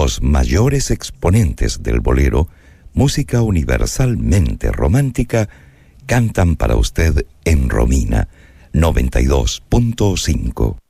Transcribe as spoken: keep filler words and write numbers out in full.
Los mayores exponentes del bolero, música universalmente romántica, cantan para usted en Romina noventa y dos punto cinco.